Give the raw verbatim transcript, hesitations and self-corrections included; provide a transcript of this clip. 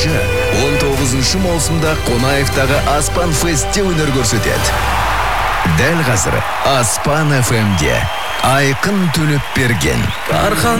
алтыншы он тоғызыншы маусымда Қонаевтағы Аспан Фестте өнер көрсетеді. Дәл қазір Аспан эф эмде Айқын Төлепберген.